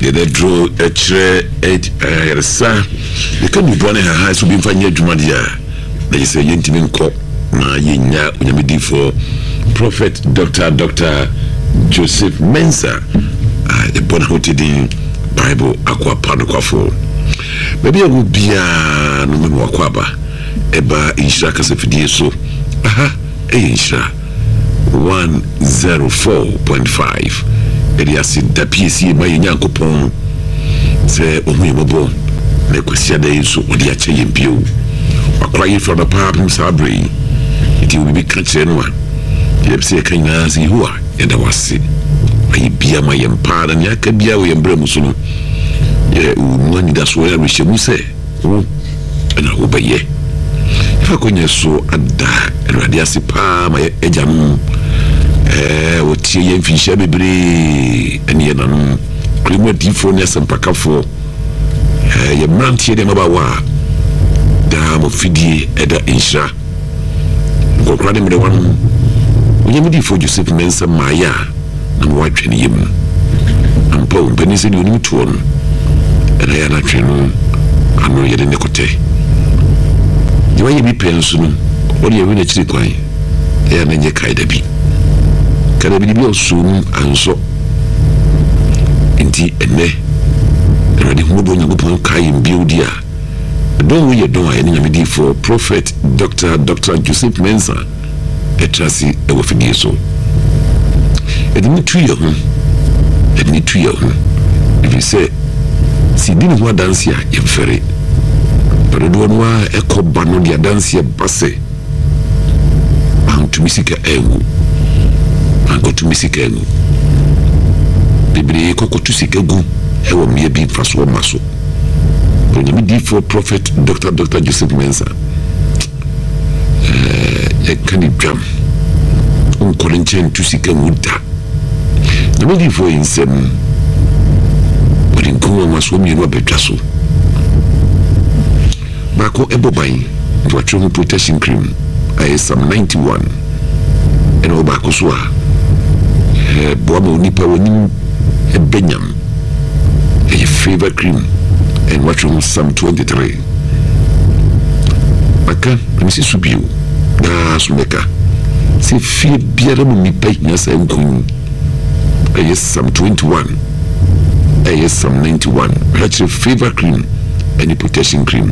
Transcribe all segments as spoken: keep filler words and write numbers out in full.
the draw a chair eight uh sir the can be born in her house to be fine jumadia they say yentimin ko na yenya unyamidi for Prophet Doctor Doctor Joseph Mensah uh the born hotidin Bible akwa padokwafo maybe I will be a no me wakwaba eba inshira kasafidie so aha eh inshira one oh four point five Eliasi da P C ba Nyankopon se ohuyebobo na kwasia da yesu odi ache yempio akwa yi from the pap sabre iti will be catch no one yepse kanya si huwa enda wase ayi bia ma yempa na aka bia wo yembrɛ muso no ye unwani da so ya rehemu se wo na wo baye fa konya so ada radiasi pa ma eja no eh wotie ye mfihia bebre ene na no kremo difo ne sempakafo eh ye mrantie de mabawa da mo fidie eda inshira ko krade me de wan onye difo Joseph Mensah maya na mo watwe ne yem ampo beni se ni oni tuo no ena ya na twe no ano ye de ne kote ye wa ye bi pensu no ori ye we na chiri kwan ya na nye kai da bi kada bi bi osum anso inti ene erade hubo Nyankopon kai mbiudi a don we ye don a ene nyamedi for Prophet Doctor Doctor Joseph Mensah etrasi ewo fidie so edini tuye ho edini tuye ho if say si dini ho dance ya yefere pero do no a ekoba no dia dance ya base antumisika ewu angotu misika enu bibiri kokotu sika gu ewo mie bi faso maso onyame di for Prophet Doctor Doctor Joseph Mensah eh e kani drum on kolenchen tu sika muda nyame di for insem wodi nko maso mi no betwaso bako eboban watcho protection cream I some ninety-one and obako so a boamo nipa woni e benyam a favor cream and watch on some twenty-three maka misi subio na sumeka se fie biara mu nipa nyasa nkun a some twenty-one a some ninety-one actually favor cream and protection cream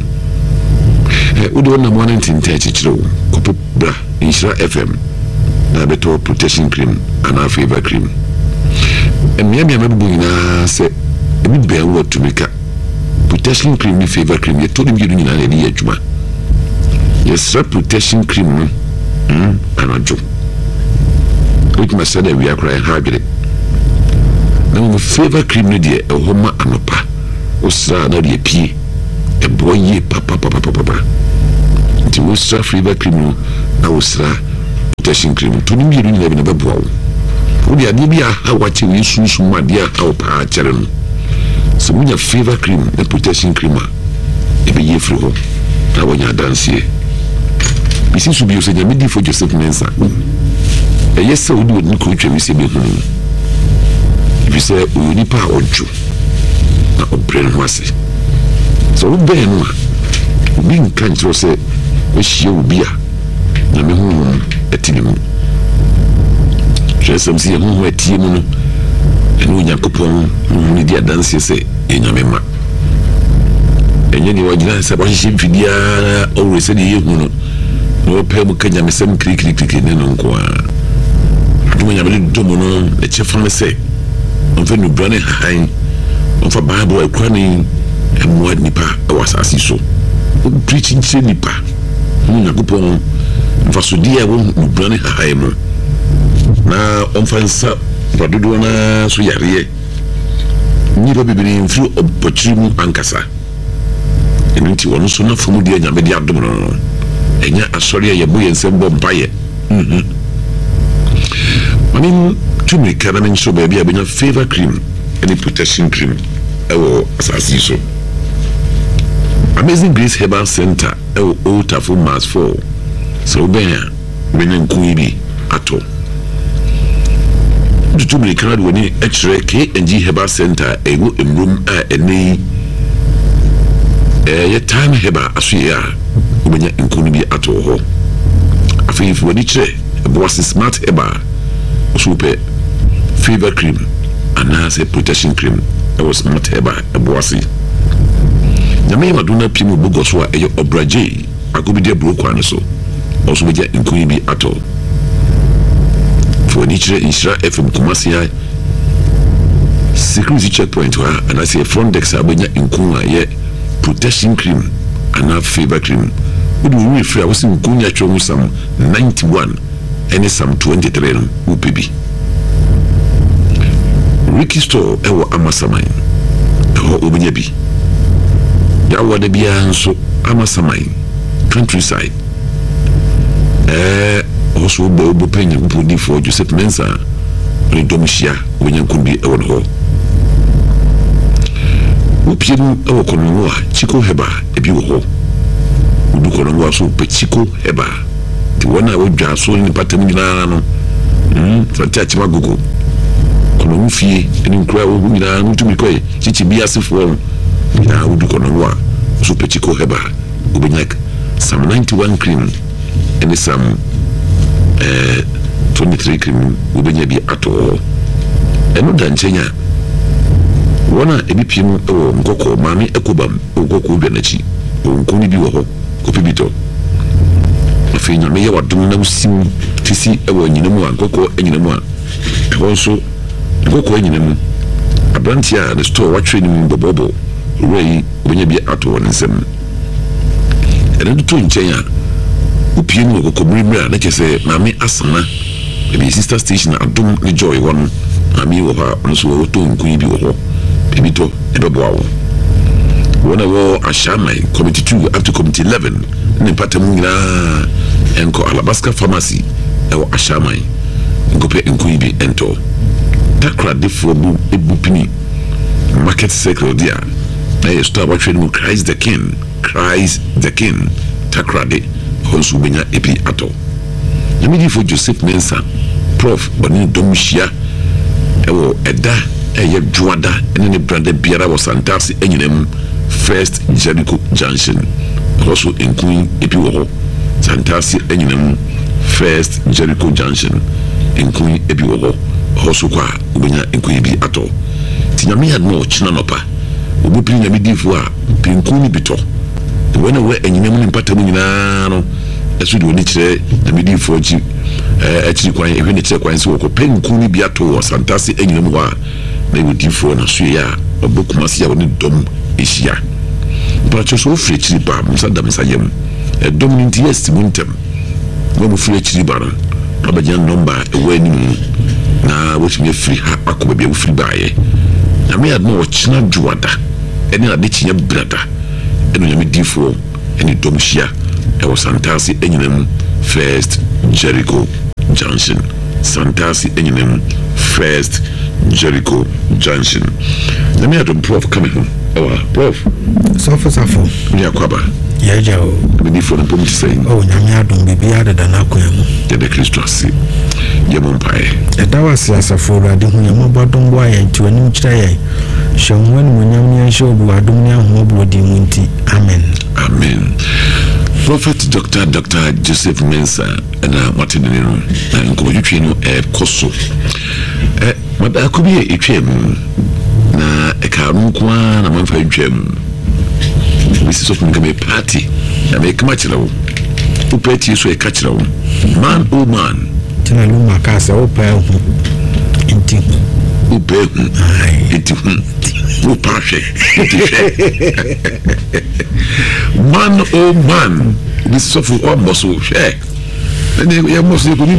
eh udo na mo ninety chiro kopo bra inshira F M na beto protection cream and a favor cream and me me mabu ina se ebi be what to make protection cream ni favor cream ye to dem yiru nyina na ye adwuma yes protection cream no mm anajo which must say that we are crying hard now favor cream ni de e homa anopa osra na de pie e boye papa papa papa nti osra favor cream no na osra protection cream to ni yiru nyina bi na beboa wo dia de bia ha wache wi sunsu ma dia ha pa chere no so munya favor cream and protection cream e be ye free ho na wonya dansie bisi su bi o se nyame di for Joseph Mensah e yesa odi woni ko twa mi se be hunu bi se oni pa ojo na obrel ho ase so wo be no bi nkan tro se o hie obi a na me hu etinimu jesam si hu hu etimu no enu Nyankopon hu ni dia dansie se enyame ma enye ni wajina se ba hihim fidia o se di yehu no no pe mu kanya mesem kri kri kri ne no nko a aduma nyame domo no e chefa me se on fe no brane han on fa bible e kwani e mo nipa e wasasi so o preaching che nipa mu Nyankopon fa so dia wo no brane han mo na on fa nsa badudo na so yare ni ba bibiri mfiri opportunity mu ankasa enti wono so na fomu dia nyame dia dom no enya asori ya yebo yensem bo mpaye mhm mani tu me kana men so ba bia benya favor cream any protection cream ewo asasi so Amazing Grace Herbal Center ewo Otafo Mass four so benya benya nkuibi ato to me Canada when you actually K and G Heba Center a go in room a any a time Heba Asia when you couldn't be at all. I think if when it's a boss smart Heba super fever cream and as a protection cream, I was smart Heba a bossy. The main Madonna Pimu Bogoswa a obraje, I could be there broke one so also with in couldn't be at all. For nature in Shra F M Kumasi security checkpoint where and I say front deck Sabanya in Kuma ye protection cream and now fever cream. Would we refer I was in Kunya Chomu some ninety-one and some twenty-three U P B. Ricky store ewo amasamai ewo obenyabi. Ya wade bia nso amasamai countryside. Eh also bo bo penye upodi for Joseph Mensah ni domishia wenyankumbi ewo no. Upiem ewo kono a Chiko Heba ebi wo ho. Udu kono so pe Chiko Heba. Ti wona wo dwa so ni patam nyina no. Mm, fanta chima gogo. Kono mfie eni nkura wo nyina ntumi koy chichi bi asefo na udu kono a so pe Chiko Heba. Ubenyak some ninety-one cream and some uh, twenty-three cream ubenya bi ato. Eno danchenya wana ebi piem ewo nkoko mami ekobam nkoko bia nachi nkoni bi wo ho kopi bito afenya me ye wadum na usim tisi ewo nyinamu nkoko enyinamu a ewo so nkoko enyinamu abrantia the store watwe ni mbobobo rei obenya bi ato won nsem ene to nchenya upiem no kokko mrimra na kese mami asana ebi sister station adum ni joy won mami wo ha no so wo to nkoni bi wo ho Bito ebeboawo wona wo ashamai committee two up to committee eleven ni patamu nyina enko Alabaska pharmacy ewo ashamai ngope enkuibi ento takra defo bu ebupini market circle dia na ye store watwe mu Christ the King Christ the King takra de honsu benya epi ato nyamidi fo Joseph Mensah prof boni domshia ewo eda eye juada ene brande biara was antasi enyinem first Jericho Junction also including epi wo santasi enyinem first Jericho Junction including epi wo also kwa ubenya including bi ato tinyame had no china nopa obupiri nyame difo a pinkuni bito when we enyinem ni mpata mu nyina no esu de oni kire nyame difo ji eh akiri kwan ehwe ne kire kwan se wo ko pinkuni bi ato was santasi enyinem wa na wodi fo na so ya obokuma sia woni dom ehia but so free chiri ba msa dam sayem e dom ni ntiest muntem wo mo free chiri ba no abajan number e wani mu na wotumi free ha akoba bia wo free ba ye na me adno wo china juada eni na de chinya brada eno nyame difo eni dom hia e wo santasi enyinam first Jericho Junction santasi enyinam first Jericho Junction. Let me have the prof coming home. Oh, prof. Suffer, suffer. Yeah, Kwaba. Yeah, Joe. We need for the point to say. Oh, Namia don't be better than I can. Yeah, the Christos. Yeah, Mumpai. That was as a fool. I didn't know about don't wire to a new tray. Show when when Yamia showed I don't know who would munti. Amen. Amen. Prophet Doctor Doctor Joseph Mensah and uh, Martin Nero and Kojuchino a Koso. Eh, but I could be a chem na a carun quan, a man for a gem. Missus Often come a party and make much low. Who pet you so a catch low? Man, oh man. Tinaluma Casa, oh, pal. Inting. Who pay it who pass man, oh man. This suffer almost so share. And then we are mostly good.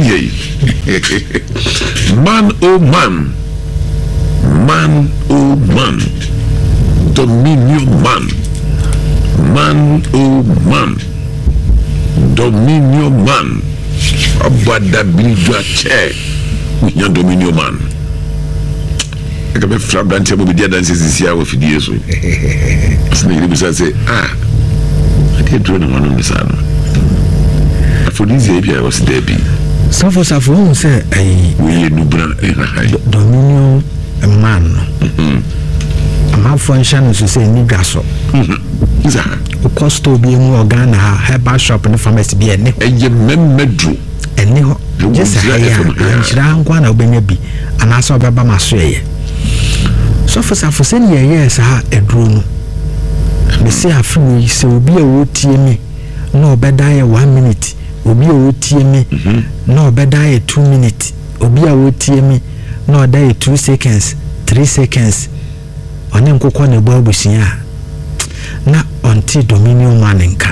Man, oh man. Man, oh man. Dominion man. Man, oh man. Dominion man. About that big chair. With your dominion man. I can be flap down table with the dances this year with the years. Snake say, ah, I can't draw the one on the sun. For this year, I was Debbie. So for so for say eh we no bra eh dominion man mhm ama function so say ni dwaso mhm za o cost obi mu organa herbal shop ne pharmacy bi ene eye memedru ene ho just ya anjira nkwa na obenya bi anasa obeba maso ye so for so for say ye yes ha edru no me say afi se obi a wotie me na obeda ye one minute obi a wotie me na obeda ye two minutes obi a wotie me na oda ye two seconds three seconds onye nkokọ na gba obusia na onti dominion maninka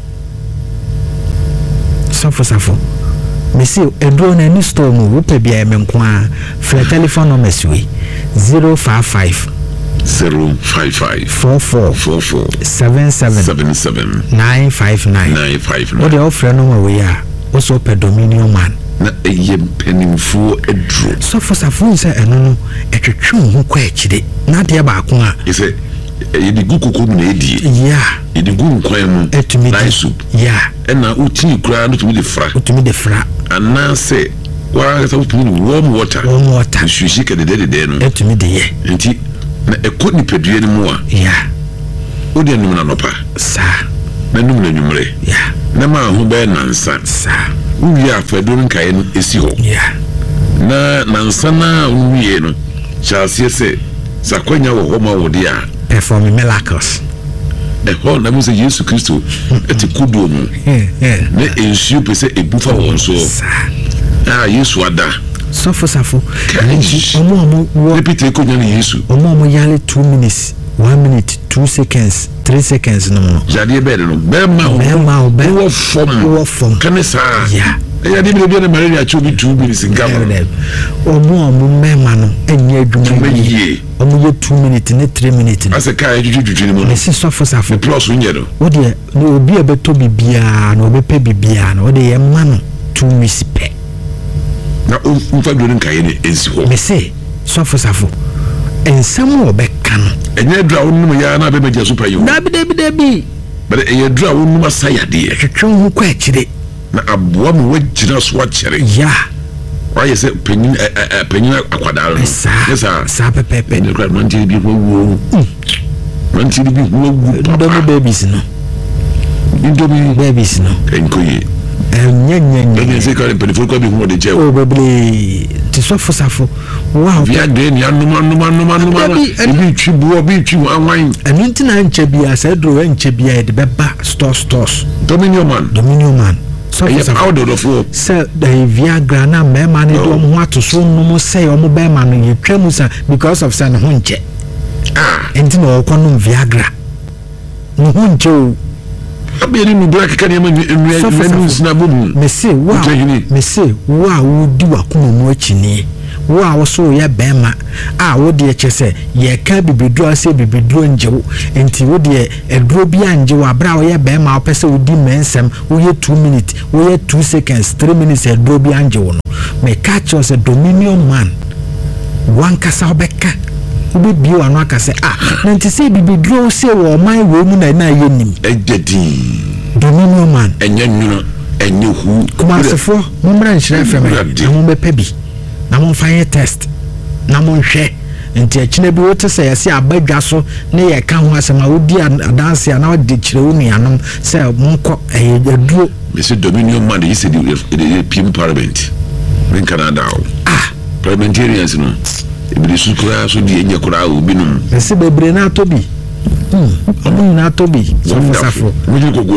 safo safo me say edro na ni store mu wo pe bia me nko a fra telephone number we zero five five zero five five four four four four seven seven seven seven nine five nine nine five nine. What the offer number we are also per dominion man na eye penimfo edro so for safo say eno no etwetwe ho kwa akide na de ba ko a ise yedi gukuku na edi yeah yedi gu nkwan mu etumi rice soup yeah ena uti kura no tumi de fra utumi de fra ana se wa sa utumi warm water warm water shushi ka de de de no etumi de ye nti na ekoni pedue ni mu a yeah odi anum na nopa sa na num na nwumre yeah na ma ho be nansa sa uwi afedo nkae no esi ho yeah na nansa na uwi no chase se zakwanya wo ho ma wo dia perform miracles e ho na musa Yesu Kristo eti kudo mu na ensu pese ebufa won so ah Yesu ada sofo safo omo omo wo repeat ko nya Yesu omo omo yale two minutes one minute two seconds three seconds no no jade be de no be ma ho be ma ho be wo fom wo fom kanisa yeah ya de bi na malaria chobi two minutes ngam omo omo me ma no enye adwuma yi omo ye two minutes ne three minutes ase kai jujuju ni mo no se sofo safo plus unye no wo de ni obi e beto bibia na obepe bibia na wo de ye ma no two minutes pe na umfa do nkae ne ensi ho me se sofo safo ensam wo be kan enye dra wonum ya na be meje super yo dabi dabi dabi but enye dra wonum asayade twetwe ho kwa akire na aboa mu wajira so akire ya why say penyin penyin akwadaro yes sir sa pepepe ne kwa man ti bi wo man ti bi wo ndomi babies no ndomi babies no enkoyi enya nya nya ne se ka penifo kwa bi ho de je o bebele ti sofo safo wow via de ni anuma anuma anuma anuma bi twibu bi twibu anwan enu ntina nche bia sa dro nche bia de beba store stores dominion man dominion man sofo safo out of four se the viagra na me man do mo atoso no mo say o mo be man no ye twam sa because of san ho nche ah entina o kono viagra no ho nche o abeli mu black kan yema news na bomu me say wow me say wow wo di wa kuma mu akini wo wo so ye bema a wo de eche se ye ka bibidro ase bibidro njewo enti wo de edro bi anje wa bra wo ye bema wo pese wo di mensem wo ye two minutes wo ye two seconds three minutes edro bi anje wo no me catch us a dominion man wan kasa obeka obi bi wa no aka se ah na nti se bibidro se wo man wo mu na na ye nim ejedi dominion man enye nwuno enye hu kuma sefo mo mra nhyira fm na mo be pebi na mo fanye test na mo hwe nti akina bi wote se yesi abadwa so ne ye ka ho asema wodi adanse na wodi kire wo nuanom se monko eyeduo Mister Dominion man yi se the P M parliament in Canada ah parliamentarians no ebiri sukura so di enye kura obi no se bebre na tobi hmm omo na tobi so safo mo ji kogo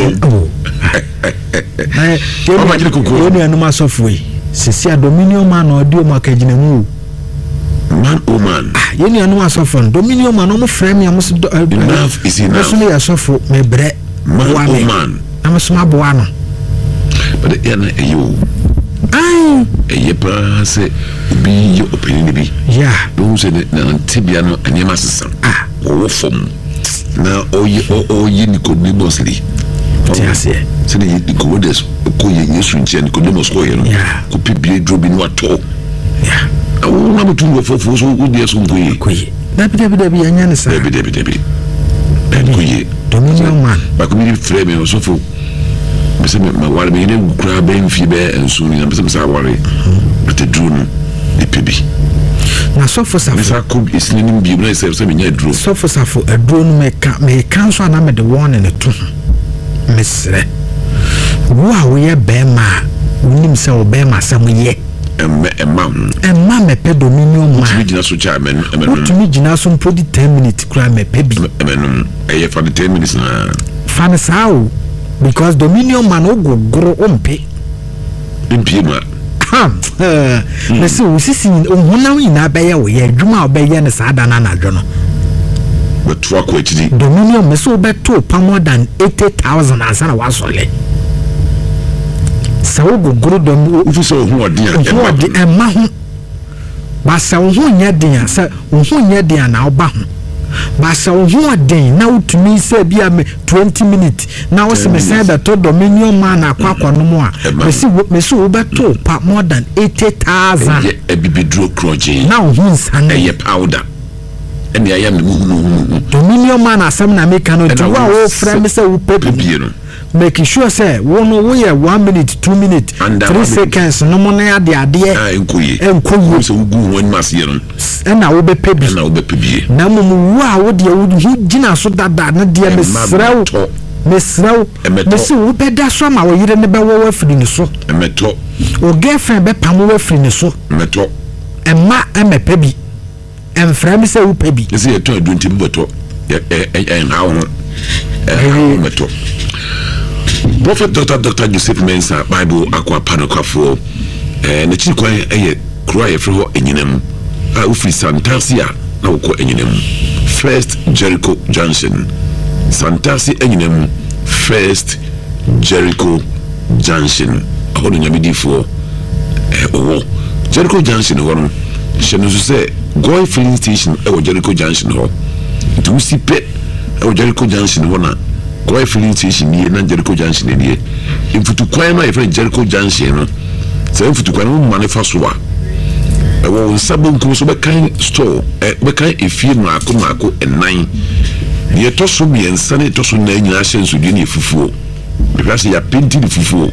eh o ma ji kogo o nuanom asofo yi sisi a dominion man odi o makagina mu man o man ah ye nuanom asofo dominion man o mo frame ya mo enough is enough so ya asofo me bre man o man na mo soma bo ano but ya na eyo ai eye pa se bi yo opinion bi ya do se na tibia no anyama sesam ah wo fom na oyi oyi Nicodemus li tiase se ni Nicodemus ko ye Yesu ntia Nicodemus ko ye no ko pibie drobi no ato ya awu na mutu wo fofo so wo die so nkoyi koyi dabi dabi dabi anya ne sa dabi dabi dabi en koyi dominion man ba ko mi frame no so fo me say me ware me ne kura ben fi be ensu ni me say me say ware but eduru no e pebi na sofo safo me say ko islenim bi na say say me nya eduru sofo safo eduru no me ka me kan so na me de one ne to mesre wo a wo ye be ma unim se wo be ma sam ye emme emma emma me pe dominion ma tumi gina so cha men emma tumi gina so mpodi ten minutes kura me pe bi emma eye for the ten minutes na fan sao because dominion man ogogoro ompe impie ma eh me se wo sisi ohunam ina be ye wo ye adwuma obeye ne saada na nadwo no but for kwetidi dominion me so be to pa more than eighty thousand asana wasole sa ogogoro dom ufu so hu odin emma di emma ho ba sa wo hu nya din sa wo hu nya din na oba ho ba sa wo hu odin na utumi se bia me twenty minutes na wo se me say that to dominion man akwa kwanom a me si me so wo be to pa more than eighty thousand ye ebibidro kroje na wo hu nsan ye powder ene ya me hu dominion man asem na me kan to wa wo frame me say wo pebi no make sure say one we one minute two minutes three seconds no mo na ade ade ah enkoye enkoye so gu won masie no na wo be pebi na wo be pebi na mo wo a wo de wo gina so dada na de mesraw mesraw me se wo be da so ma wo yire ne be wo afiri ni so emeto o girlfriend be pam wo afiri ni so emeto emma eme pebi emfra me se wo pebi se ye to adunti bi beto e e ha wo eh emeto Prophet Doctor Doctor Joseph Mensah Bible akwa panokwafo eh na chikwan eye kura ye freho enyinam a ufri Santasi a na woko enyinam First Jericho Junction Santasi enyinam First Jericho Junction ahono nyamedifo eh owo Jericho Junction ho no shenu so say Goy filling station e wo Jericho Junction ho ntu si pe e wo Jericho Junction ho na Goy filling station ni na Jericho Junction ni imfutu kwan na e friend Jericho Junction no say imfutu kwan no manifesto a e wo nsabo nko so be kan store e be kan efie no akoma ako enan ye to so bi ensa ne to so na nyina hyenso di ne fufuo because ya penti di fufuo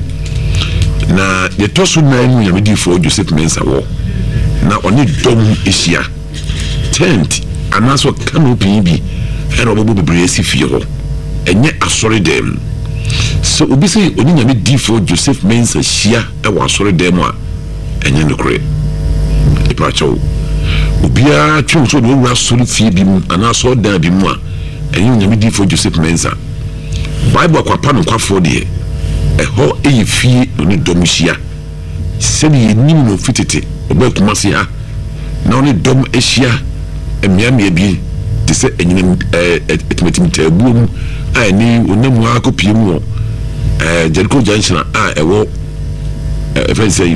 na ye to so na nyu ya medi for Joseph Mensah wo na oni dom ehia tent anaso canopy bi e ro bobo bebre asifie ho enye asori dem so obi say oni nyame di for Joseph Mensah hia e wa asori dem a enye nokre e pa cho obi a twu so do wura sori fie bi mu anaso dan bi mu a enye nyame di for Joseph Mensah Bible akwa pa no kwafo de e ho e fie oni dom hia sebe ye nim no fitete oba kumase ha na oni dom ehia emiamia bi te se enyinem etmetim tabuom a ni onamu akopie mu eh Jericho Junction a ewo e fe say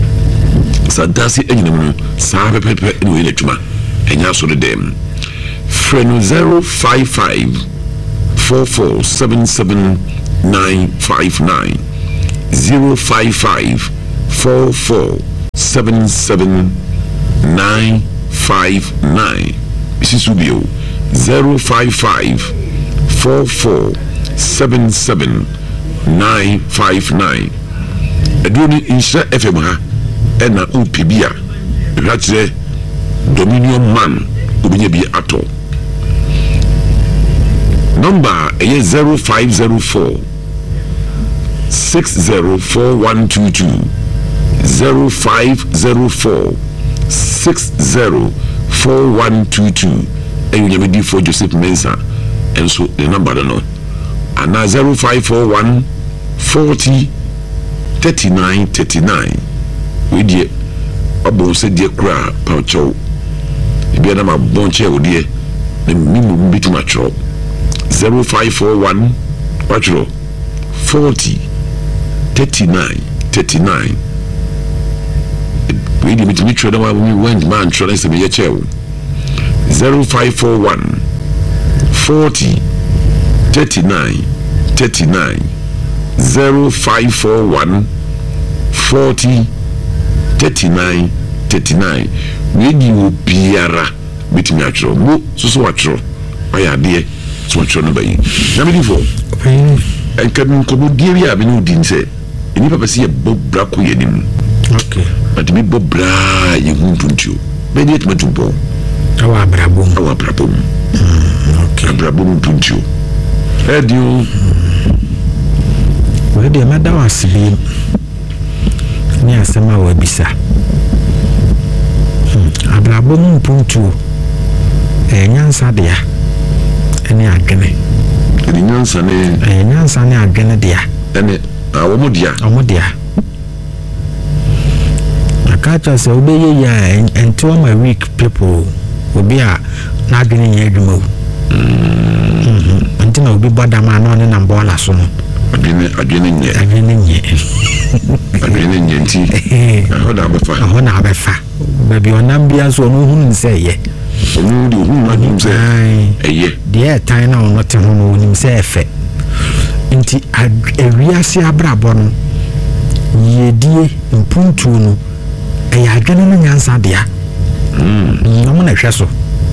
Santasi enyinem no sa pepepe ni we letuma enya so de dem freno zero five five four four seven seven nine five nine zero five five four four seven seven nine five nine. This is Ubio zero five five four four seven seven nine five nine. Eduni insha F M ha ena upibia rachre Dominion man ubinye bi ato. Number is zero five zero four six zero four one two two zero five zero four six zero four one two two. And you need for Joseph Mensah, and so the number no, and now zero five four one forty thirty nine thirty nine. We dear, Abo said dear cra poucho. If you are my bonche or dear, the minimum bit mature zero five four one watcho forty thirty nine thirty nine. We need to meet you when we went man trying to be a chair. Zero five four one forty thirty nine thirty nine zero five four one forty thirty nine thirty nine. We do biara with me actual mo so so actual. I had dear so much on the bay. Number four. enkan ko mo die ya me no din se eni papa se ye bobra ko ye nim okay but me bobra ye huntuntu be ni etma tumpo awa brabom awa brabom okay brabom tuntu radio we de mada wasibi ni asema wa bisa abrabom puntu e nyansa dia ene adwene ene nyansa ne e nyansa ne adwene dia ene awomo dia awomo dia akacha se obeye ya ento my weak people obi a na adwene nya adwuma mhm ntina obi bodama na one na mbola so no adwene adwene nya adwene nya adwene nya nti ahoda abefa ahoda abefa baby onam bia so no hunu nse ye onu di hunu adum se eye de tan na ono te ho no nim se efe nti awiase abrabo no yedie mpuntu no e ya adwene no nyansa dia mm no mo na hwe so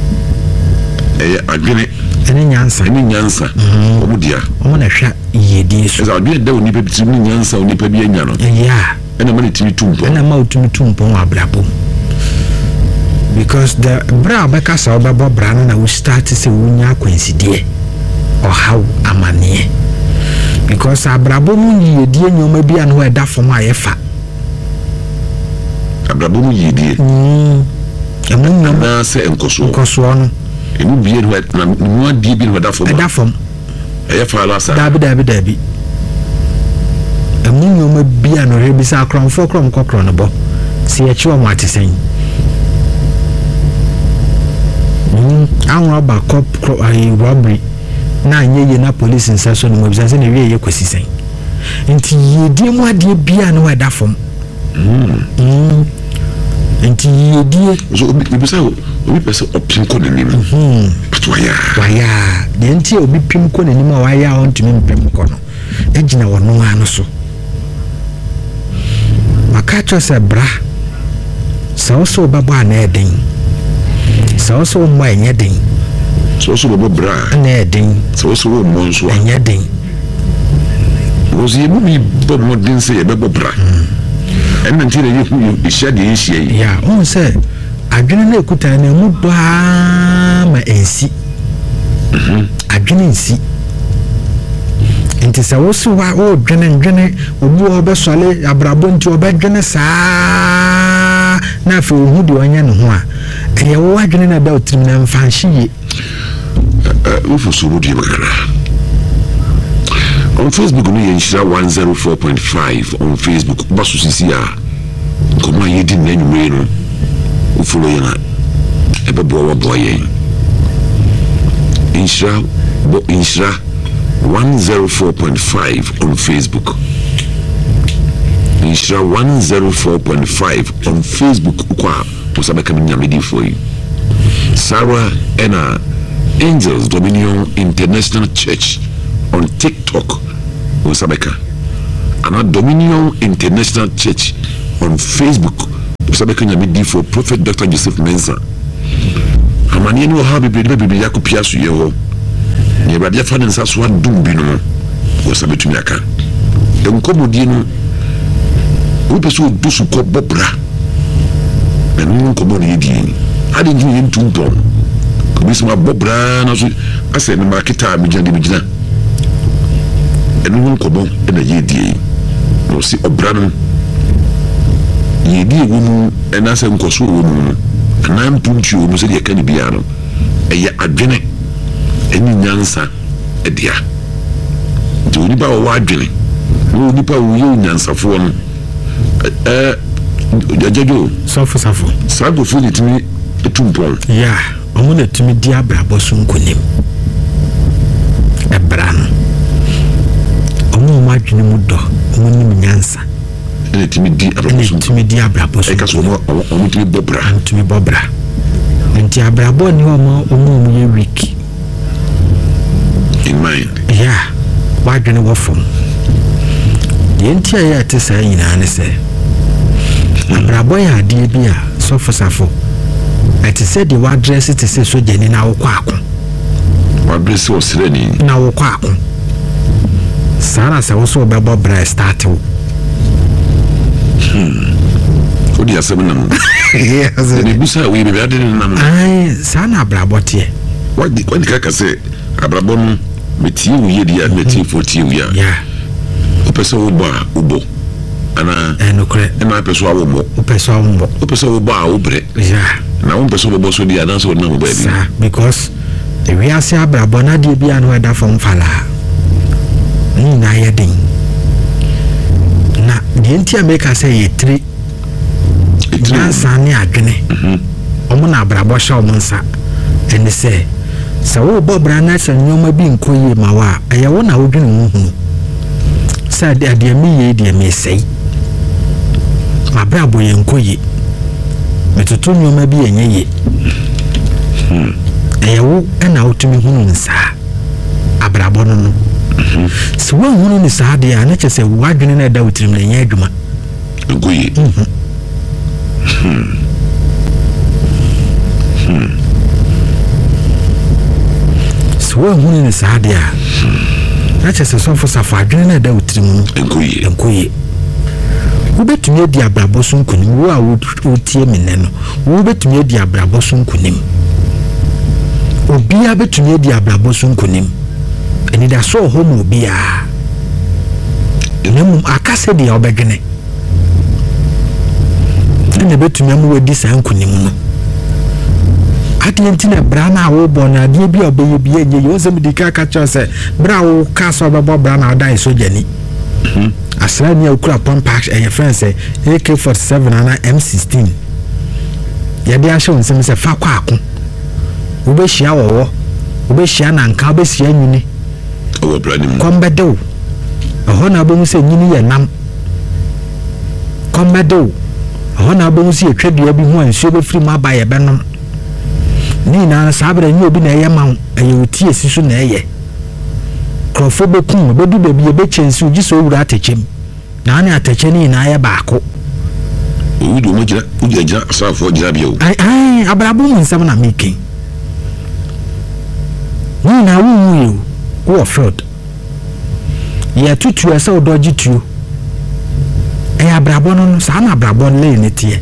e adwene ene nyansa ene nyansa omo dia omo na hwe yedie so eza adwene da oni pe bitimi nyansa oni pe bi anya no ya ene ma timi tumpo ene ma utumi tumpo wa abrabo because the bra beka sa obabo bra na we start say wunya kwensidie or how amanie because abrabo mu yedie nyoma bia no e da fom ayefa abrabo mu yedie mm emu nyoma na se enkoso enkoso no emu bie no na mu adie bi no da fom da fom ayefa la sa dabi dabi dabi emu nyoma bia no rebisa kronfo krom kokro no bo se ye chiwa mu atisen mm anwa ba cop robbery na nyeye na police nsa so no mobisa se na wie ye kwasisen nti yedie mu adie bia no da fom mm mm nti yedie so mobisa obi pese opin ko ne nim mhm atwaya waya de nti obi pim ko ne nim a waya on tumi mpem ko no ejina wono ano so makacho se bra so so babo ana eden so so mo enye den so so babo bra ana eden so so mo nso enye den ozi e bi bob mo den se e babo bra en nti re yehu ihia de ihia yi ya on se adwene na ekuta na mu do ma ensi mhm adwene ensi nti se wo so wa o dwene dwene obu obesole abrabo nti obedwene saa na fe ohu de onya ne ho a eye wo adwene na da otrim na mfanhye we for so do makara on Facebook no yenshira one oh four point five on Facebook baso sisia koma yedi na nyumre no o follow yana ebe bo wo boy yen inshira bo inshira one oh four point five on Facebook inshira one oh four point five on Facebook kwa posabeka nyamedi for you Sarah Ena Angels Dominion International Church on TikTok posabeka ana Dominion International Church on Facebook posabeka nyamedi for Prophet Doctor Joseph Mensah amani no ha bibiri bibiri yakopia so yeho ne bradia fa nsa so adum bi no posabetumi aka enkomodi no wo peso dusu ko bobra na no nkomo ne yedi ade nju yentu mpon ko bisima bobra na so ase ne marketa mi jande mi gina enu nkomo na yedi no si obra no yedi wo mu na se nkoso wo mu na mpunchi wo mu se de kan bia no eye adwene eni nyansa edia de onipa wo adwene wo onipa wo ye nyansafo no eh jajajo safo safo sago funi timi etumpon ya omo na timi di abrabo so nkonim ebran omo ma adwene mu do omo nim nyansa ene timi di abrabo so timi di abrabo so e ka so omo omo timi bobra timi bobra nti abrabo ni omo omo omo ye week in mind ya wadwene wo fom de nti aye atesa nyina ne se abrabo ya ade bi a sofo safo ati se de wa address te se so jeni na wo kwa ako wa address o sireni na wo kwa ako Sara sa wo so bebo bra start wo. Hmm. Odi asem nam. Yes. Ni busa we be ade nam. Ai, sana abrabote. Wadi kwani kaka se abrabon meti wo ye dia meti forty wo ya. Yeah. Opeso wo ba ubo. Ana enokre. E ma peso wo mo. Opeso wo mo. Opeso wo ba obre. Yeah. Na wo peso wo bo so dia dan so na mo ba bi. Because the we are say abrabon na de bia no da fam fala. Ni na ye den. Na de ntia make say ye three. Nansa ne adwene. Mhm. Omo na abrabo sha omo nsa. Ene say sa wo bobra na sa nyoma bi nkoye mawa. Eye wo na wodwene wo hu. Sa de ade mi ye de mi sei. Ma brabo ye nkoye. Metoto nyoma bi enye ye. Mhm. Eye wo na wotumi hu nsa. Abrabo no no. Mhm. So wo hu ni sa de ana che se wadwene na da wotrim na nya adwuma. Nkoye. Mhm. Hmm. Hmm. So what who in Sadia? That's a song for Safadrin da utrimu. Enkoye. Enkoye. Wo betumi di abrabosun kunim wo a wo tie me no. Wo betumi di abrabosun kunim. Obi a betumi di abrabosun kunim. Eni da so ho mo obi a. Enum akase di obedwene. Ne betumi am wadi san kunim no ade ntina bra na wo bo na ade bi obeye bi enye yo se medika ka cho se bra wo ka so bebo bra na dai so jani mhm asra ni akura pampa e friend se A K forty-seven ana M sixteen ya dia show nsem se fa kwa ako wo be hia wo wo be hia na nka wo be hia nyini o bra ni kombedo ho na bo mu se nyini ye nam kombedo hona bo nsi etwadua bi ho ansuo be firi ma ba ye benom ni na sabra nyi obi na ye ma aye oti esisu na eye krofo be kun be du be bi be chensi uji so wura atechem na ani ateche ni na ye baako o du mo jira o jira jira asafo jira bi o ai ai abrabo mu nsam na making ni na wu wu wo fraud ye tutu ese odoji tuo e abrabo no sa na abrabo le ne tie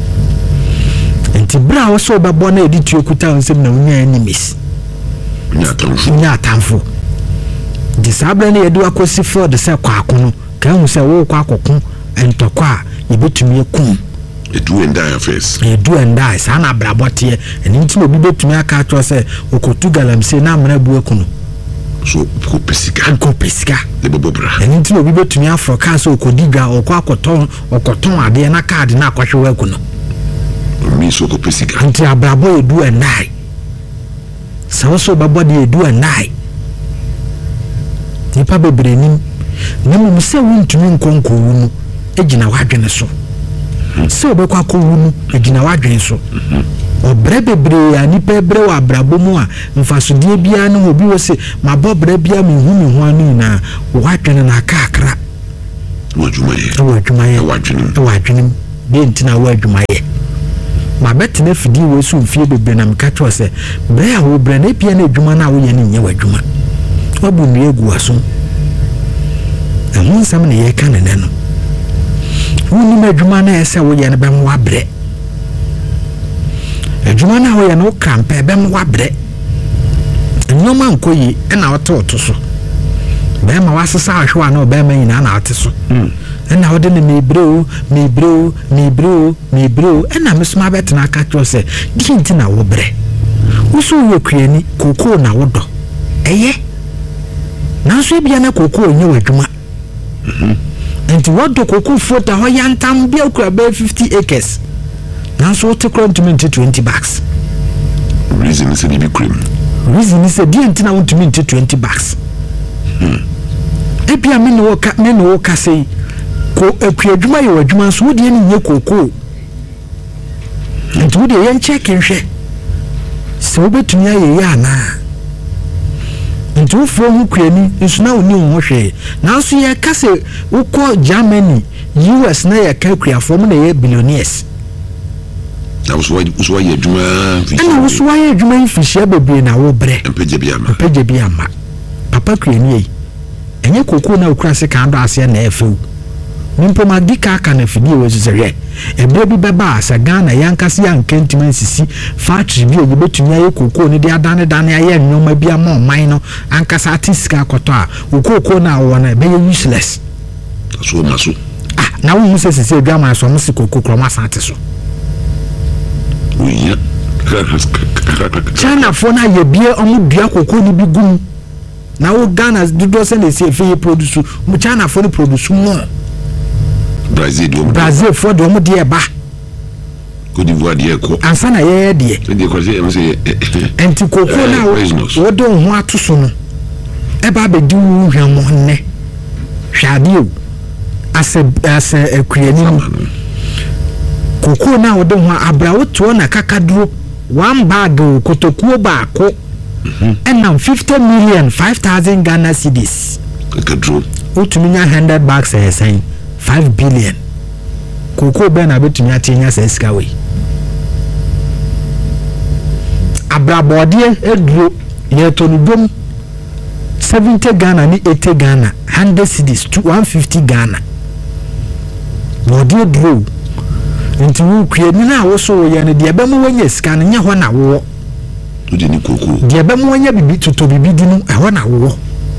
enti bra wo so bebo na edi tuo kuta nsem na unya enemies nya tamfo nya tamfo di sabra ne yedu akosi for de se kwa akono ka hu se wo kwa akoko entokwa yebetumi ekum edu and die affairs edu and die sa na abrabo tie eni ntimo obi betumi aka atwo se okotu galamse na amra bu akuno so ko pesika ko pesika de bobobra eni ntimo obi betumi afroka so okodiga okwa akoton okoton ade na card na akwahwe akuno mi so ko pesika anti abrabo edu and die sa so babo de edu and die nipa bebre nim nemu se wuntumi nkonko wunu egina wadwene so se obekwa ko wunu egina wadwene so obre bebre ya nipa ebre wa abrabo mu a mfasodie bia ne obi wo se mabobre bia me hu me ho anu na wadwene na kakra wadwumaye wadwumaye wadwene wadwene be ntina wadwumaye ma betene fidi wo su fie bebre na mkacho se bre a wo bre na bia na adwuma na wo ye ne nye wadwuma obu nu egu aso amun sam ne ye kan ne no woni madwuma na ese wo ye ne bem wa bre adwuma na wo ye no krampe bem wa bre nyoma nkoyi e na wote oto so be ma wasesa ahwa na be ma nyina na ate so e na wo de ne mebreo mebreo mebreo mebreo e na mesoma betena aka tro se di nti na wo bre wo so wo kwani koko na wo do eye nanso bia na koko onye wadwuma mhm enti wodo koko fota ho yantam bia kura be fifty acres nanso wote kura twenty bucks reason is the cream reason is the enti na wontumi twenty bucks mhm e bia me no ka me no ka sei ko akuadwuma ye wadwuma so wodi ani nye koko enti wodi ye nche kenhwe se obetumi aye ya na ntu fo hu kwani nso na oni ho hwe nanso ye kase ukọ Germany U S na ye ka kwafo mu na ye billionaires na so wa so wa ye adwuma ana so wa ye adwuma fishia bebe na wo bre empeje bi ama empeje bi ama papa kwani yi enye koko na okura se kan do ase na efew nimpo magika aka na fidie we so se ebe bi beba asa Ghana yankase yankentima nsisi factory bi oye betumi aye koko ne de adane dane aye nyoma bi ama oman no ankasa atiska akoto a okoko na wo na be useless so maso ah na wo mu se se se dwama so mo se koko kroma sante so oya China for na ye bie omu dua koko ni bi gum na wo Ghana dodo se na se fe produce mu China for ni produce more Brazil do Brazil for do mu de ba Côte d'Ivoire de ko ansa na ye de de ko se em se enti koko na wo do ho atoso no e ba be di wu hwamo nne hwade o ase ase akuani mu koko na wo do ho abrawo to na kakaduro one bag kotokuo baako and now fifty million five thousand Ghana cedis kakaduro utumi nya one hundred bags e sen five billion koko be na betumi atenya sa sika we abrabode eduro ye tonudom seventy Ghana ni eighty Ghana one hundred cedis to one hundred fifty Ghana body duro nti wo kue ni na wo so wo ye ne de be mu wanya sika ne nya ho na wo odi ni koko de be mu wanya bibi toto bibi di no e ho na wo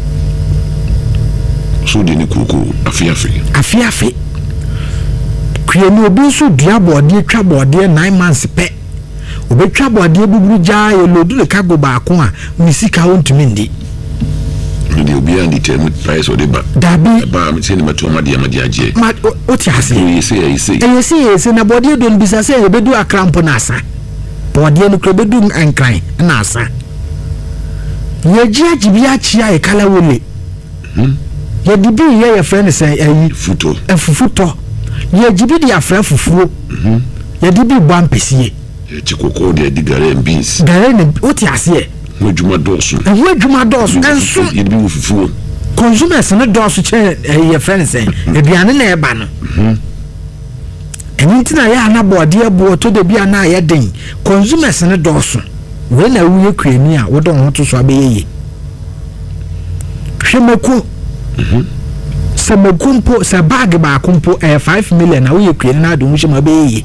so de ni koko afi afi afi afi kue ni obi so dua body twa body nine months pe obi twa body buburu ja ye lodu le kago ba ko a ni sika won tumi ndi de obi andi tem price odi ba dabi ba me se ni mato ma de ma de aje ma o ti ase e se e se e se e se na body do nbisa se e bedu akrampo na asa body no kro bedu enkran na asa ye ji ajibi achia e kala wole hmm ye dibi ye ye friend say ayi futo e fufuto ye jibi di afra fufuo mhm ye dibi bwa mpesiye e ti koko de digare beans gare ne o ti ase e mo juma dosu e wo juma dosu enso ye bi wo fufuo consumers ne dosu che ye friend say eduane na e ba no mhm enti na ya na body ebo to de bia na ya den consumers ne dosu we na wuye kwani a wo don ho to so abeyeye hwemako mhm samakumpo sa bag ba kumpo eh five million na wuye kwani na do hwema abeyeye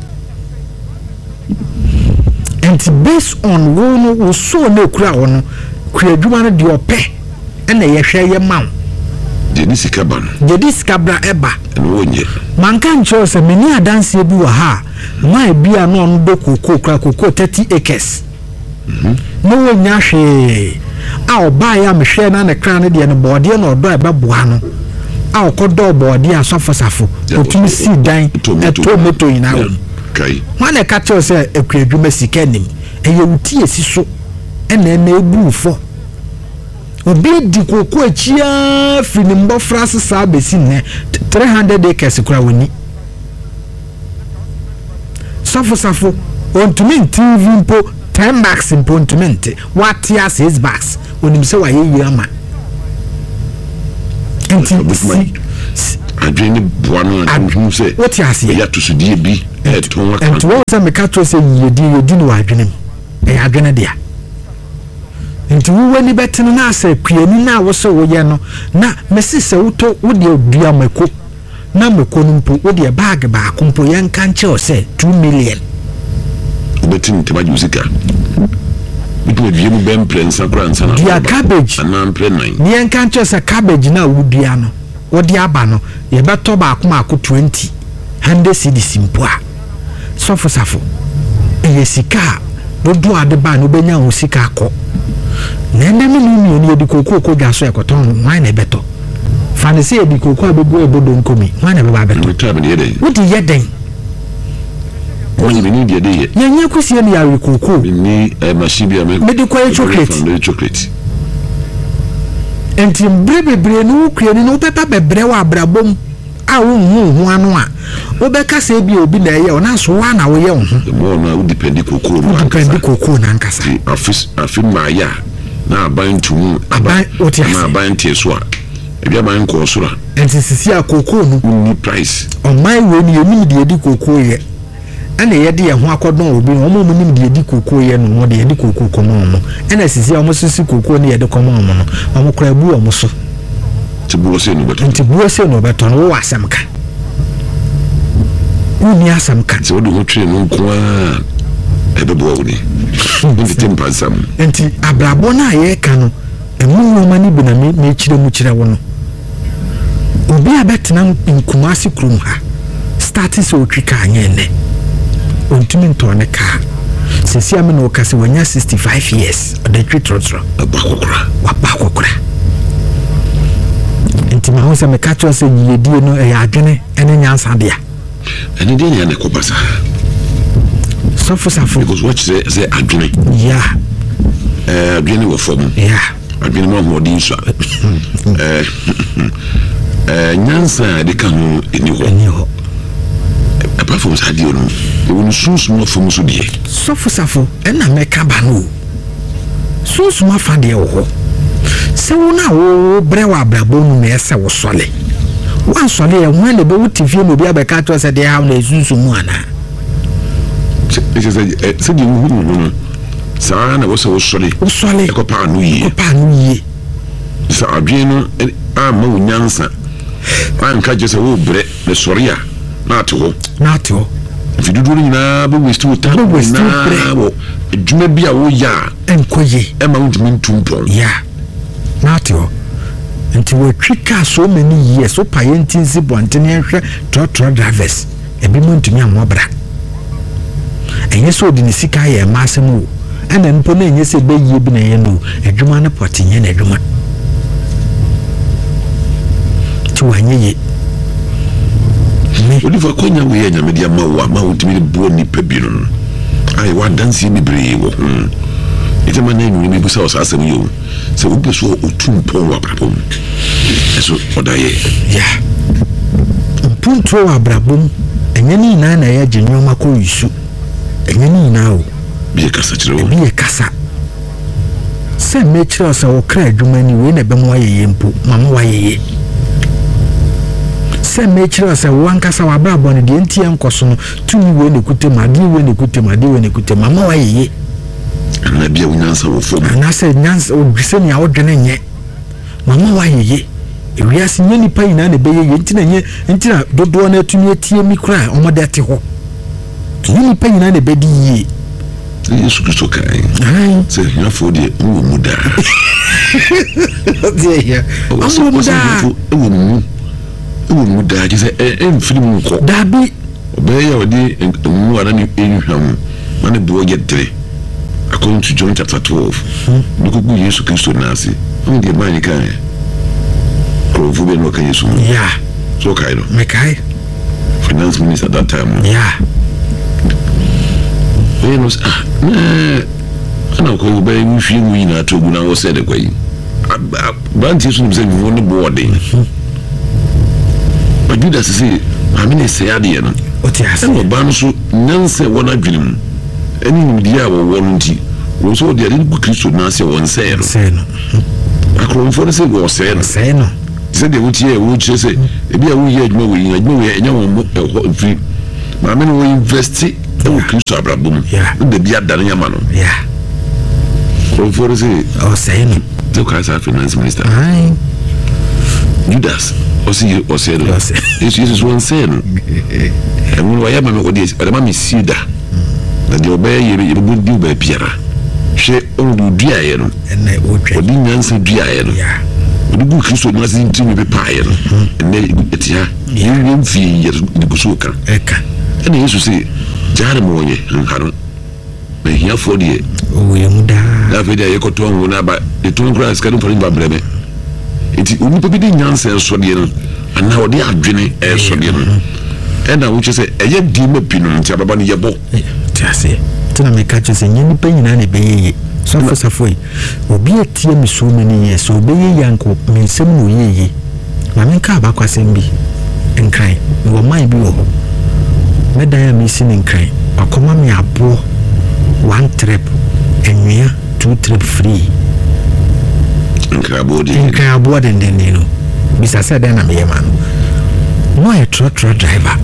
enti based on wo no wo so na kura wo no kwadwuma no de ope na ye hwe ye maw de ni sika ba no de diskabra eba no wonye manka ncho se meni adanse bi wa ha ma bia no no do koko kra koko thirty acres mhm no wonya hwe a oba ya mehwe na ne kra ne de no bode na odo eba boa no a okodo bode asofosafo otumi si dan eto moto ina wo kai wana ka cho se ekwadwuma sika nim eye wuti esiso ena na ebufo obi di koko achia fini mbofra sesa besi ne three hundred acres kura woni safo safo ontumi T V mpo ten bags mpo ontumi nte watia six bags onim se wa ye ama enti adwene boano adwene se what you say ya to sudie bi e ton wa enti wo se me ka to se yedi yedi no adwene e adwene dia enti wo wani betene na asa kuani na wo se wo ye no na mesi se wo to wo de odua mako na mako no mpo wo de bag ba akompo ye nka nche o se two million obetin te ba jusika bitu odua mu bem prensa pransa na dia cabbage na mpre nine ni nka nche se cabbage na wo dua no wo de aba no ye beto ba akoma ako twenty one hundred cedis mpo a sofo safo e sika dodo ade ba no benya ho sika akọ na ende me ni ni edi koko ko dwa so ekoton wan na beto fane se edi koko abegu ebodo nkomi wan na be ba beto tabe ne yeden wodi yeden woni me ni de de ye ye nya kusie ni yawe koko ni e machine me me di ko chocolate chocolate enti mbrebebre no kure ni no pepa bebre wa abrabom a wo hu hu anu a wo be ka se bi obi na ye ona so wa na wo ye hu mo na wo depend koko no depend koko na nkasa afis afima ya na aban tumu aban oti na aban tie so a ebi aban ko so a enti sisi a koko no ni price on my way ni emi de edi koko ye ana ye de ye ho akodon obi no mo mo nim de edi koko ye no mo de edi koko komo no ana sisi a mo sisi koko ne ye de komo no mo kra bu o mo so Tibuo se no beto. Tibuo se no beto no wo asem ka. Uni asem ka. Se wo do ho twe no nko a ebebo wo ni. Ndi tempa sam. Enti abrabo na ye ka no, emu wo mani bi na me me kire mu kire wo no. Obi abetena nkumasi krum ha. Start so otwika anye ne. Ontumi ntone ka. Sisi ame no kase wanya sixty-five years. The trotro. Abakokra. Wabakokra. Enti ma ho se me ka cho se yedie no e adwene ene nyansa dia. Ene dia ne akobasa. Sofo safo. Because what say say adwene. Yeah. Eh adwene wo fom. Yeah. Adwene mo ho din so. Eh eh nyansa de ka ho eni ho. Eni ho. Apart from sadio no, e wonu sunsun fom so die. Sofo safo ena meka ba no. Sunsun afa de wo. Se wona wo brewa abrabo no na ese wo sole. Wan sole e ho le be wutifie no bi abeka to se de ha na sunsun mu ana. Se se se di hu hu. Sa na wo se wo sole. Wo sole. E ko pa no yi. Ko pa no yi. Sa adwe no a ma wonyansa. An ka je se wo bre le soria. Na to na to fidudu nyina be waste wo ta na wo edwuma bia wo ya enkoye e ma ntumi ntumpon ya na to nti wo twika so many years so payentinsi bontene hwe trotro drivers e bi mo ntumi amobra enye so di ni sika ye masem wo ena npo na enye se be yie bi na ye no edwuma na potinye na edwuma ti wanye Odi fa konya we ya nyame dia ma wa ma wotimi bo ni pabiro no ai wa dansi ni bre wo hm ite ma na nyu ni busa o asem yo se wo beso otumpon wa brabom eso odaye ya punto wa brabom enye ni na na ya genyoma ko yisu enye ni na o bi kasa kire wo bi kasa se me kire se wo kra adwuma ni we na be mo ayeye mpo mama wa yeye se me kire se wo ankasa wa brabo ne de ntie nkoso no tumi we ne kutema de we ne kutema de we ne kutema mama wa yeye na bia unyansa wo fom na se nyansa o gwise ni a wodwene nye mama wa yeye ewiase nye nipa ina na be yeye ntina nye ntina dodo na tumi etie mi kra omode te ho nye nipa ina na be di yi Yesu Kristo kai se nya fo de wo mu da de ya wo mu da wo mu wo mu da je se e mfiri mu ko dabi obeya odi mu ara ni enhwam mane bo ye tre according to John chapter twelve duko gu Yesu Kristo nasi on de mani kai ko fu be no kan Yesu yeah so kai no me kai finance minister that time yeah Venus ah ana ko be wi fi mu ina to gu na wo se de kwai banti Yesu ni se ni woni bo de but Judas say I mean say ade no otiase no ban so nyanse wona dwenem eni ni dia wo won nti wo so de ade gu Kristo na se won se no se no akron for se go se no se no se de wuti e wo chire se e bia wo ye adwuma wo yin adwuma wo enya wo mo free ma me no wo invest e wo Kristo abrabom de bia dane yama no yeah akron for se o se no the Kaiser finance minister ai Judas osi osero isso isso one sen e mo wa ya ma me odi o de ma me sida na de oba ye ye bu di ba piara hwe o du dua ye no ene o twa odi nyansa dua ye no ya odi gu Kristo na sin ti me pa ye no ene etia ye ye mfi ye di gusu ka eka ene yesu se jare mo ye nkaro na hia fo de o ye muda da fe de ye ko to ngo na ba de to nkra ska do for ba brebe iti onipa bi de nyansa enso de no ana odi adwene enso de no ena wo chese eye di ma pinu nti ababa ne yebo tiase tena me ka chese nyini pa nyina ne beyeye so fo safo yi obi atie mi so many years so beye yanko me nsem no yeye ma me ka ba kwasem bi nkran wo man bi wo medan ya mi sin nkran akoma me abo one trip enwia two trip free nkrabo de nkrabo de de no bisa se den na me yema no no e truck truck driver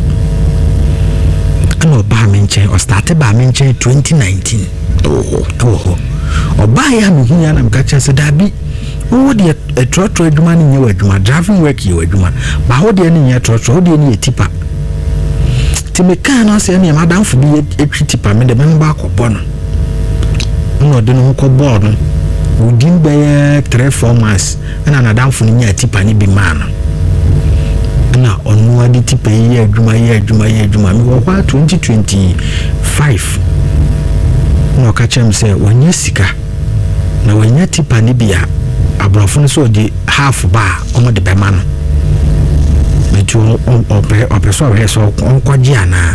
ano ba me nche o start ba me nche twenty nineteen oh oh oh oba ya me hu ya na me ka cha se da bi wo de a trotro adwuma ni nyewa adwuma driving work ye adwuma ba ho de ni nye trotro ho de ni tipa ti me kan no se ni madam fu bi etwi tipa me de me ba akobọ no no de no ko bo no within by three four months na na dan fu ni nya tipa ni bi man na onu adi tipa ye adwuma ye adwuma ye adwuma me wo kwa twenty twenty-five no ka chem se wonye sika na wonye tipa ni bia abrofo no so di half ba omo de be ma no metu ope ope so we so onkwaji ana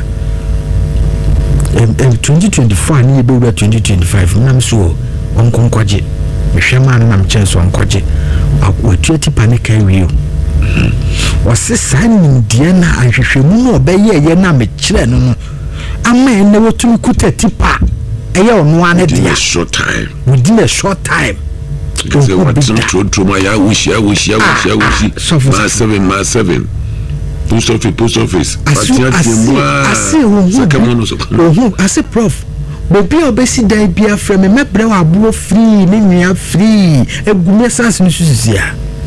em twenty twenty-four ni be we twenty twenty-five na so onkonkwaji me hwema na nam chen so onkwaji akwatu tipa ni kai wi wose san die na ahwehwemu no obeye ye na me kire no no ama ene wotu kuta tipa eye ono ane dia short time within a short time because what true true my ya wish ya wish ya wish ya wish ma seven ma seven post office post office patia tiemwa ase sakamono so ohu ase prof bobi obesi dai bia frɛ me mebre wa abo free ne nua free egume sans no susia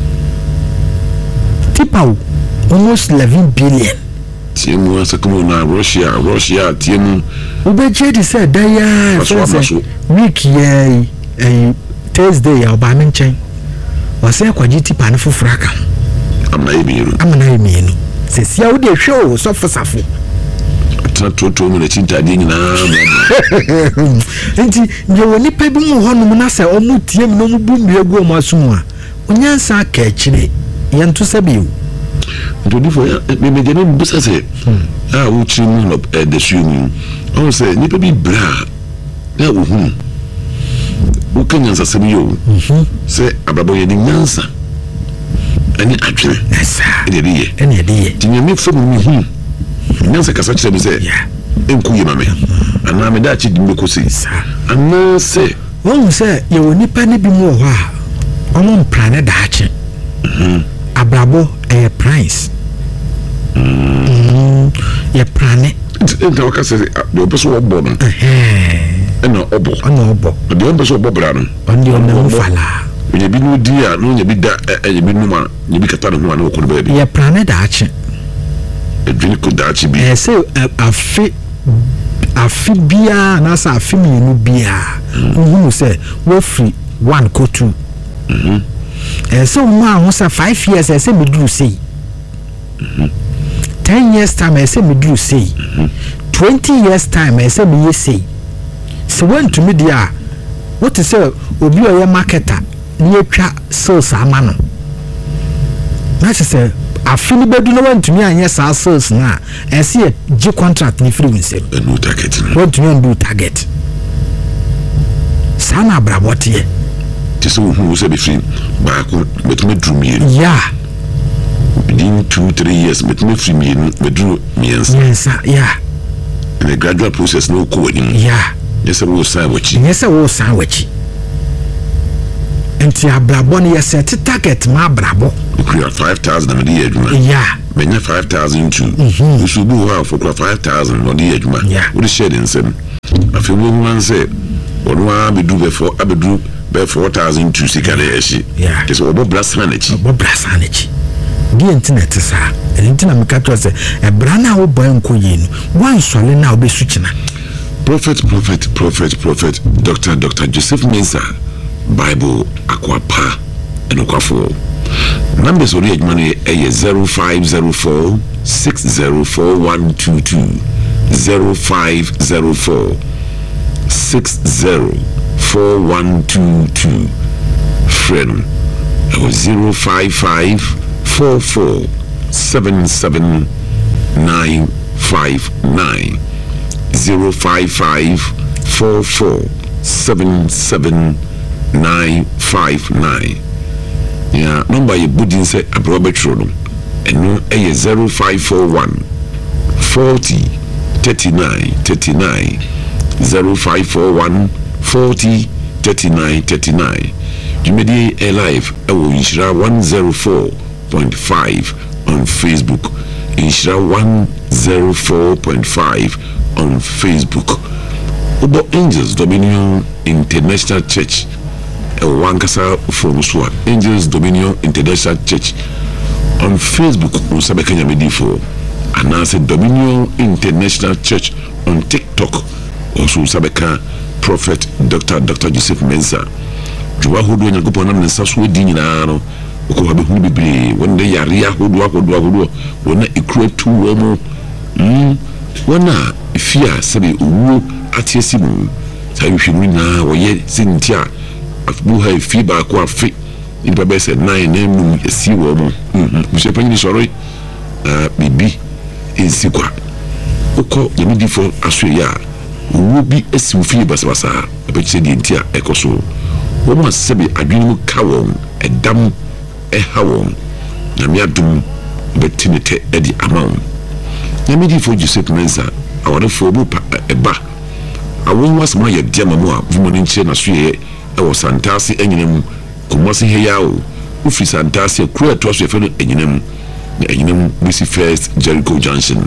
tipa almost eleven billion tiemu sakamono na Russia Russia tiemu obeje di say daya week ye eh Thursday ya ba menchen wase kwaji tipa ne fofora ka amna yemiru amna yemiru se sia wo de hwe o so fosafo tana toto mu na chintade nyina enti ye woni pa bi mu honum na se o mu tie mu no mu bu miegu o maso a onyansa ka akire ye nto sabiu ntodi fo ya me me jene busa se ah wo chi mu no de sumu o se ni pa bi bra na wo hu o kanyansa sabi yo se abrabo ye ni nyansa ani atwene esa ene diye ene diye tinya me fo mu hu nyansa kasa kire bi se enku ye mame ana me da chi dimbe ko se ana se won se ye woni pa ne bi mu ho a omo plane da ache mhm abrabo e price mhm ye plane nta wakase de opeso obo no eh ena obo ana obo de opeso obo bra no ondi o me fala onye bi no di a no onye bi da enye bi numa nye bi kata no ho na okoro ba bi ye plane da ache edwini ko da ache bi eh se afi afi bia na sa afi mi no bia mhm se wo free one ko two mhm eh so ma ho sa five years eh se me duru sei mhm ten years time eh se me duru sei mhm twenty years time eh se me ye sei so when to me dia what is say obi oye marketer ni etwa sales amano na say afini bedu no want to me anya sa sales na eh se g contract ni free winsem no target want to me do target sana brabotie tiso hu se be free ba ko betime drum yenu yeah within two three years betime free yenu bedru miensa miensa yeah in a gradual process no ko wani yeah yes we say wachi yes we say wachi enti abrabo ne yes set target ma abrabo we are five thousand na dey adwuma yeah menya five thousand too we should do how for five thousand no dey adwuma we share den sem afi we wan say onwa be do before abedu be four thousand two sikane eshi yeah it's obo brasanage obo brasanage di internet sa internet me ka to say e brana wo boy nko yenu wan sole na obesu china prophet prophet prophet prophet Doctor Doctor Joseph Mensah Bible akwapa enokwafo numbers ori adwuma no e zero five zero four six zero four one two two zero five zero four six zero four one two two friend zero five five four four seven seven nine five nine zero five five four four seven seven nine five nine. Yeah, number you budin say abrobetro no eno e zero five four one forty thirty-nine thirty-nine zero five four one forty thirty-nine thirty-nine. Jumedi e live e wo Inshira one oh four point five on Facebook. Inshira one oh four point five on Facebook. Obo Angels Dominion International Church e wankasa phone so Angels Dominion International Church on Facebook unsabe Kenya medifo anase Dominion International Church on TikTok also unsabe ka Prophet Doctor Doctor Joseph Mensah juwa hodo nyagopo na nsa so di nyina no ko ha be hu bibiri wonde yare ahodo ahodo ahodo wona ikru tu wo mo mm wona ifia sebe owu atiesimu sai hwinu na wo ye sintia afu ha ifi ba ko afi nipa be se nine na mu esi wo mo mhm bishop ni sorry ah bibi ensikwa uko yemidifo asoya owu bi esi ufi basabasa be che di ntia ekoso wo ma sebe adwenu ka won edam ehawon na miadum betinete edi amount na medifo Joseph Mensah awadefo bu pa eba awon wasma ye diama mu a vumoni nche na so ye e wo santase enyinam komose he yawo ufi santase kru eto so efe no enyinam na enyinam bisi first Jericho Junction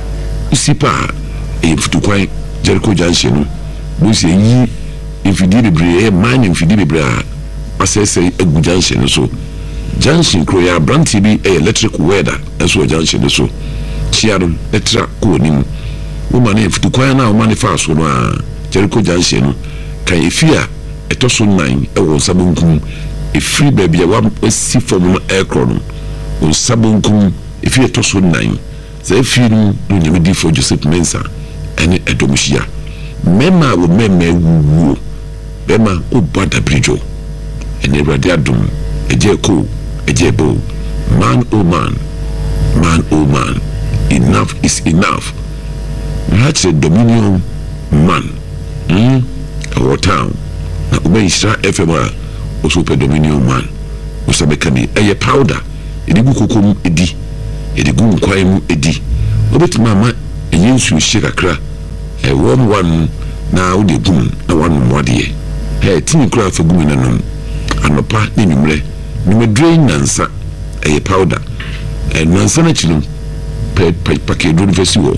usipa e futukwan Jericho Junction no bisi yi ifidi bebre e man ifidi bebre a asese egu junction so junction kro ya branti bi e electric weather eso junction so chiarum etra ko nim woman e futukwan na woman fa so no a Jericho Junction no kan efia etoso nine e wo sabonkum e free baby a wa si form no aircraft no wo sabonkum efia etoso nine za efia no no nyamedi for Joseph Mensah ene edomuhia mema wo mema wuwo bema o bada bridge ene rade adum eje ko eje bo man oh man man oh man enough is enough that's a Dominion man mm our town na ubeisha F M a osupe Dominion man usabeka ni eye powder edigu kokom edi edigu nkwai mu edi obetima ma enyensu shika kra e warm one na udi gum na one mwadiye he tini kra fa gum na nom anopa ni numre ni me drain nansa eye powder e nansa na chilum pe pe packet do festival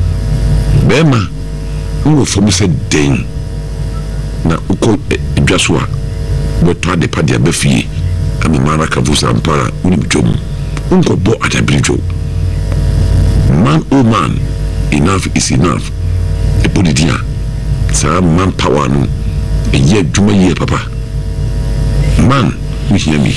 bema wo fo se den na uko edwasoa bo tade pade abafie ami mara kavusa ampara uni bjom unko bo adabrijo man oh man enough is enough e bodidia sa man power no e ye djuma ye papa man we hear me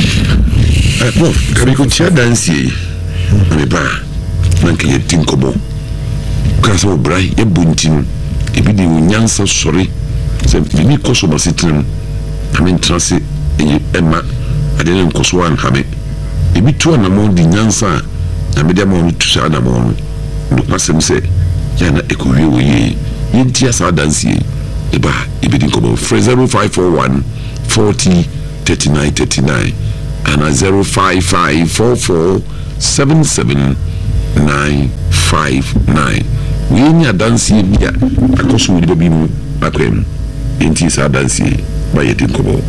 eh bo kabiko chia dance me ba nanke ye tinkobo kasa obrai ye buntin e bi di nyansa sori se mi koso masitrim amen trance e ema adene nkoso an habe e bi tu na mo di nyansa na me dia mo mi tu sa na mo no pasem se ya na ekowie wo ye ye ntia sa dance e ba e bi di nkobo zero five four one four zero three nine three nine and zero five five four four seven seven nine five nine we nya dance bia akoso wo di babi mu akwem enti sa dance ba ye din kobo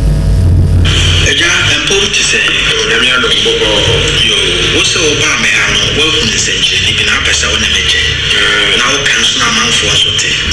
eja empo ti se nyame ado bobo yo wo se o ba me ha no wo hu ni se nje ni bi na pesa wo na meje na wo kan so na manfo so te